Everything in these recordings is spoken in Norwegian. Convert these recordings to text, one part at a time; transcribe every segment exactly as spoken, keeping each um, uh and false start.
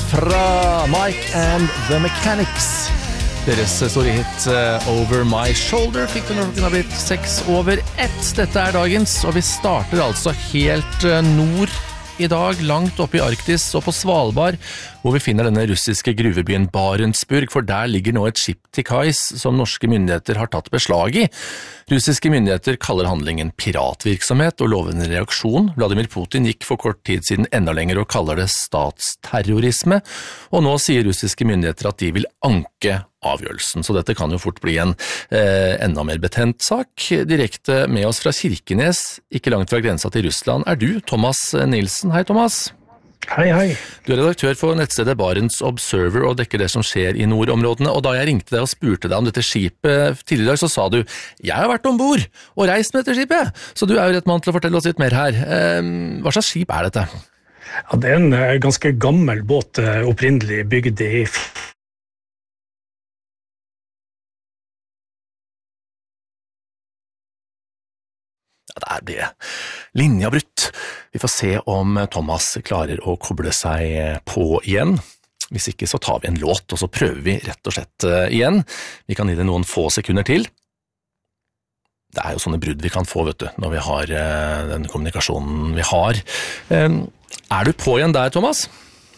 fra Mike and the Mechanics. Deres store hit Over My Shoulder fikk den når den har blitt seks over ett. Dette er dagens, og vi starter altså helt nord i dag, langt oppe i Arktis og på Svalbard, hvor vi finner denne russiske gruvebyen Barentsburg, for der ligger nå et skip til kais som norske myndigheter har tatt beslag i. Russiske myndigheter kaller handlingen piratvirksomhet og lover en reaksjon. Vladimir Putin gikk for kort tid siden enda lenger og kaller det statsterrorisme, og nå sier russiske myndigheter at de vil anke avgjørelsen, så dette kan jo fort bli en eh, enda mer betent sak. Direkte med oss fra Kirkenes, ikke langt fra grensa til Russland, er du, Thomas Nilsen. Hei, Thomas. Hei, hei. Du er redaktør for nettstedet Barents Observer og dekker det som skjer i nordområdene, og da jeg ringte deg og spurte deg om dette skipet tidligere i dag, så sa du, jeg har vært ombord og reist med dette skipet, så du er jo rett mann til å fortelle oss litt mer her. Eh, hva slags skip er dette? Ja, det er en ganske gammel båt, opprinnelig bygd i Der ble linja brutt. Vi får se om Thomas klarer å koble seg på igjen. Hvis ikke så tar vi en låt, og så prøver vi rett og slett igjen. Vi kan gi det noen få sekunder til. Det er jo sånne brudd vi kan få, vet du, når vi har den kommunikasjonen vi har. Er du på igjen der, Thomas?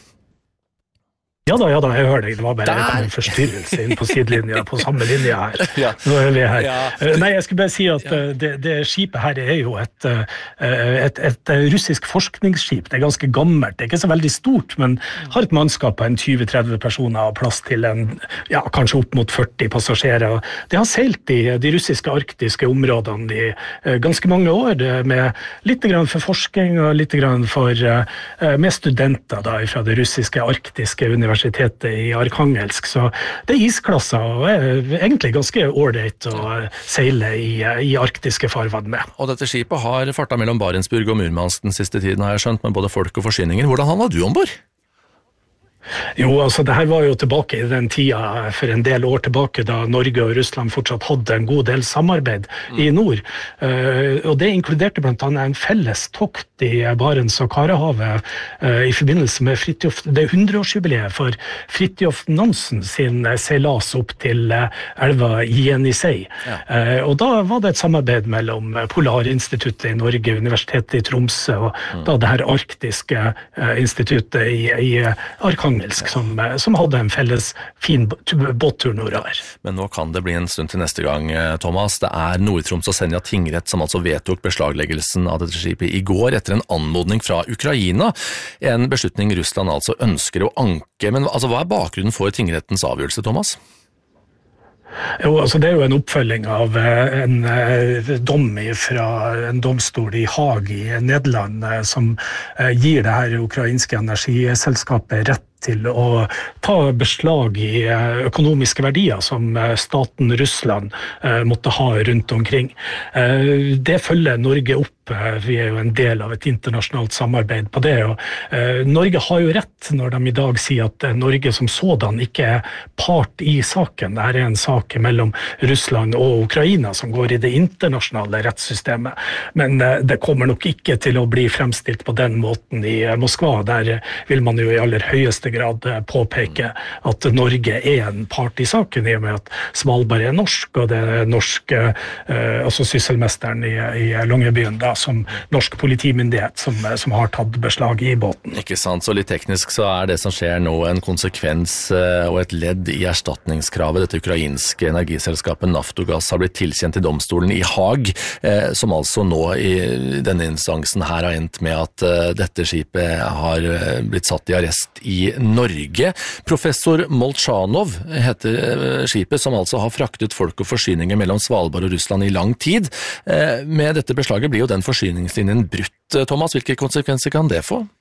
Ja da, ja da, jeg hører deg. Det var bare en forstyrrelse inn på sidelinja, på samme linje her. Ja. Nå er vi her. Ja. Nei, jeg skulle bare si at ja. det, det skipet her er jo et, et, et russisk forskningsskip. Det er ganske gammelt. Det er ikke så veldig stort, men har et mannskap på en tjue til tretti personer og plass til en, ja, kanskje opp mot førti passasjerer. Det har seilt i de russiske arktiske områdene i ganske mange år, med litt grann for forskning og litt grann for, med studenter da, fra det russiske arktiske universitetet i Arkhangelsk, så det er isklasser og er egentlig ganske ålreit å seile i, i arktiske farvann med. Og dette skipet har farta mellom Barentsburg og Murmansk den siste tiden, har jeg skjønt, med både folk og forsyninger. Hvordan havnet du ombord? Jo, altså det her var jo tilbake i den tida for en del år tilbake da Norge og Russland fortsatt hadde en god del samarbeid mm. i nord. Uh, og det inkluderte blant annet en felles tokt i Barents og Karahavet uh, i forbindelse med Fridtjof, det hundreårsjubileet for Fridtjof Nansen sin seilas opp til uh, elva Jenisei. Ja. Uh, og da var det et samarbeid mellom Polarinstituttet i Norge, Universitetet i Tromsø og mm. da det her arktiske uh, instituttet i, i Arkhangelsk. Som, som hadde en felles fin båttur nordover. Men nå kan det bli en stund til neste gang, Thomas. Det er Nord-Troms og Senja tingrett som altså vedtok beslagleggelsen av dette skipet i går etter en anmodning fra Ukraina. En beslutning Russland altså ønsker å anke. Men altså, hva er bakgrunnen for tingrettens avgjørelse, Thomas? Jo, altså det er jo en oppfølging av en dom fra en domstol i Haag i Nederland som gir det her ukrainske energiselskapet rett til å ta beslag i økonomiske verdier som staten Russland måtte ha rundt omkring. Det følger Norge opp. Vi er jo en del av et internasjonalt samarbeid på det, og Norge har jo rett når de i dag sier at Norge som sådan ikke er part i saken. Dette er en sak mellom Russland og Ukraina som går i det internasjonale rettssystemet, men det kommer nok ikke til å bli fremstilt på den måten i Moskva. Der vil man jo i aller høyeste grad påpeke at Norge er en part i saken, i og med at Svalbard er norsk, og det er norsk, eh, altså sysselmesteren i, i Longyearbyen da, som norsk politimyndighet som, som har tatt beslag i båten. Ikke sant, så litt teknisk så er det som skjer nå en konsekvens og et ledd i erstatningskravet. Dette ukrainske energiselskapet Naftogaz har blitt tilkjent i domstolen i Haag, eh, som altså nå i denne instansen her har endt med at eh, dette skipet har blitt satt i arrest i Norge. Professor Molchanov heter eh, skipet, som altså har fraktet folk og forsyninger mellom Svalbard og Russland i lang tid. Eh, med dette beslaget blir jo den forsyningslinjen brutt. Thomas, hvilke konsekvenser kan det få?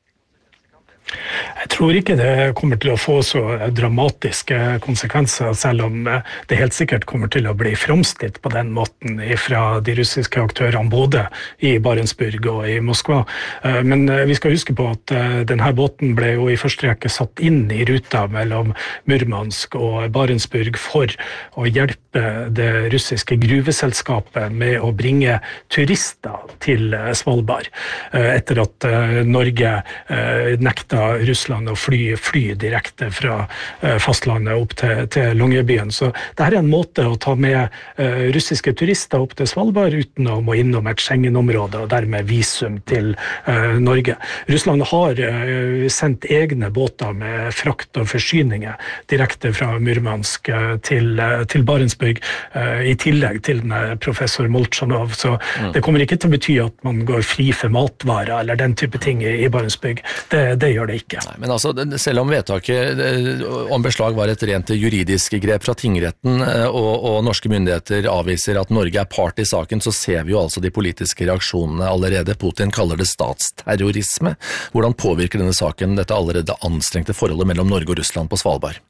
Jeg tror ikke det kommer til å få så dramatiske konsekvenser, selv om det helt sikkert kommer til å bli fremstilt på den måten fra de russiske aktørene, både i Barentsburg og i Moskva. Men vi skal huske på at denne båten ble jo i første rekke satt inn i ruta mellom Murmansk og Barentsburg for å hjelpe det russiske gruveselskapet med å bringe turister til Svalbard, etter at Norge nekta nekta Russland å fly, fly direkte fra fastlandet opp til, til Longyearbyen. Så dette er en måte å ta med russiske turister opp til Svalbard uten å må innom et Schengen-område og dermed visum til Norge. Russland har sendt egne båter med frakt og forsyninger direkte fra Murmansk til, til Barentsburg, i tillegg til denne professor Molchanov. Så mm. det kommer ikke til å bety at man går fri for matvarer eller den type ting i, i Barentsburg. Det, det gjør det ikke. Nei, men altså, selv om vedtaket om beslag var et rent juridisk grep fra tingretten, og, og norske myndigheter avviser at Norge er part i saken, så ser vi jo altså de politiske reaksjonene allerede. Putin kaller det statsterrorisme. Hvordan påvirker denne saken dette allerede anstrengte forholdet mellom Norge og Russland på Svalbard?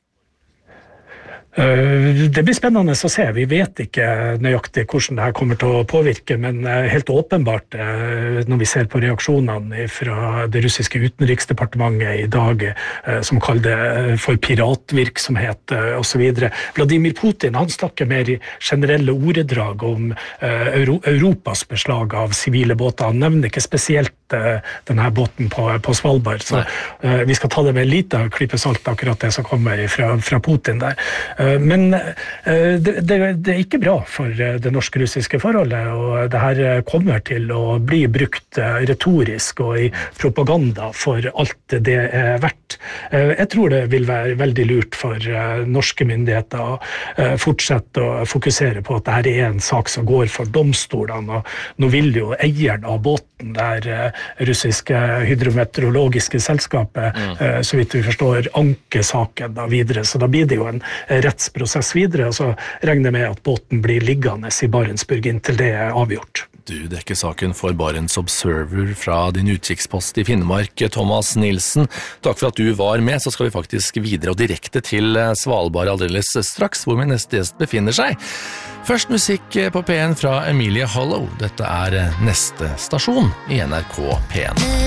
Det blir spennende å se. Vi vet ikke nøyaktig hvordan det her kommer til å påvirke, men helt åpenbart når vi ser på reaksjonene fra det russiske utenriksdepartementet i dag, som kaller det for piratvirksomhet og så videre. Vladimir Putin, han snakker mer i generelle ordedrag om Europas beslag av sivile båter. Han nevner ikke spesielt denne båten på, på Svalbard, så Nei. vi skal ta det med en liten klype salt, akkurat det som kommer fra, fra Putin der. Men det, det, det er ikke bra for det norsk-russiske forholdet, og det her kommer til å bli brukt retorisk og i propaganda for alt det er verdt. Jeg tror det vil være veldig lurt for norske myndigheter å fortsette å fokusere på at dette er en sak som går for domstolene, og nå vil jo eieren av båten, der russiske hydrometeorologiske selskapet, mm. så vidt vi forstår, anke saken da videre, så da blir det jo en rettsprosess videre, og så regner jeg med at båten blir liggende i Barentsburg inntil det er avgjort. Du dekker saken for Barents Observer fra din utkikkspost i Finnmark, Thomas Nilsen. Takk for at du var med, så skal vi faktisk videre og direkte til Svalbard aldeles straks, hvor min neste gjest befinner seg. Først musikk på P en fra Emilie Hollow. Dette er neste stasjon i N R K P en.